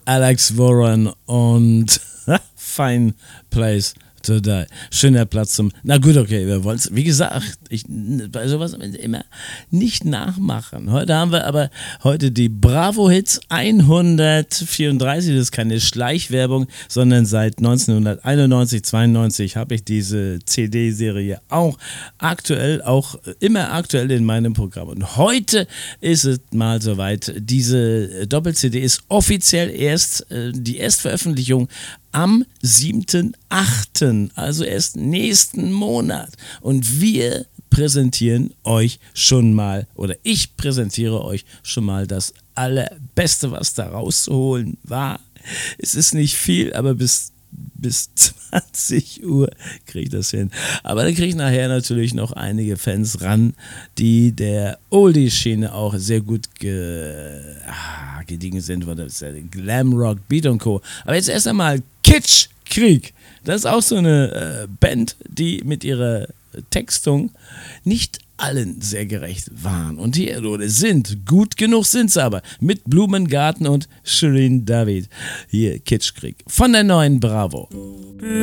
Alex Warren und Fine Place to Die. Schöner Platz zum. Na gut, okay, wir wollen es. Wie gesagt, bei sowas immer nicht nachmachen. Heute haben wir aber die Bravo Hits 134. Das ist keine Schleichwerbung, sondern seit 1991, 92 habe ich diese CD-Serie auch immer aktuell in meinem Programm. Und heute ist es mal soweit. Diese Doppel-CD ist offiziell die Erstveröffentlichung am 7.8., also erst nächsten Monat. Und wir präsentieren euch schon mal, oder ich präsentiere euch schon mal das Allerbeste, was da rauszuholen war. Es ist nicht viel, aber bis 20 Uhr kriege ich das hin. Aber dann kriege ich nachher natürlich noch einige Fans ran, die der Oldie-Schiene auch sehr gut gediegen sind. Das ist ja Glamrock, Beat & Co. Aber jetzt erst einmal Kitschkrieg. Das ist auch so eine Band, die mit ihrer Textung nicht allen sehr gerecht waren. Und hier sind, gut genug sind sie aber, mit Blumengarten und Shirin David. Hier Kitschkrieg von der neuen Bravo.